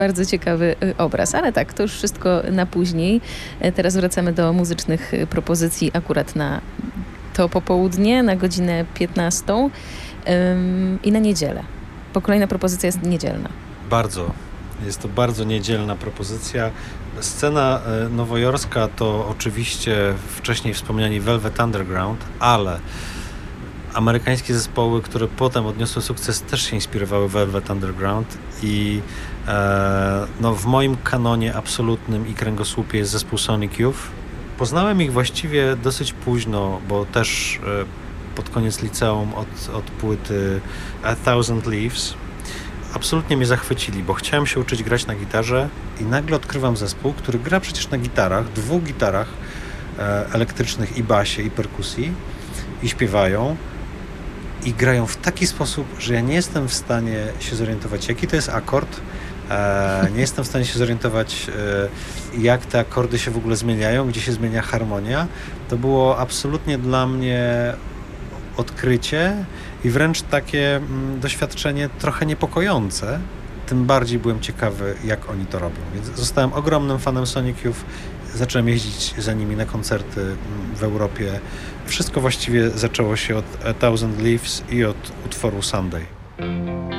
Bardzo ciekawy obraz, ale tak, to już wszystko na później. Teraz wracamy do muzycznych propozycji akurat na to popołudnie, na godzinę 15 i na niedzielę, bo kolejna propozycja jest niedzielna. Bardzo. Jest to bardzo niedzielna propozycja. Scena nowojorska to oczywiście wcześniej wspomniani Velvet Underground, ale amerykańskie zespoły, które potem odniosły sukces, też się inspirowały Velvet Underground i w moim kanonie absolutnym i kręgosłupie jest zespół Sonic Youth. Poznałem ich właściwie dosyć późno, bo też pod koniec liceum od płyty A Thousand Leaves. Absolutnie mnie zachwycili, bo chciałem się uczyć grać na gitarze i nagle odkrywam zespół, który gra przecież na gitarach, 2 gitarach elektrycznych i basie i perkusji i śpiewają i grają w taki sposób, że ja nie jestem w stanie się zorientować, jaki to jest akord, nie jestem w stanie się zorientować, jak te akordy się w ogóle zmieniają, gdzie się zmienia harmonia. To było absolutnie dla mnie odkrycie i wręcz takie doświadczenie trochę niepokojące. Tym bardziej byłem ciekawy, jak oni to robią. Więc zostałem ogromnym fanem Sonic Youth. Zacząłem jeździć za nimi na koncerty w Europie. Wszystko właściwie zaczęło się od A Thousand Leaves i od utworu Sunday.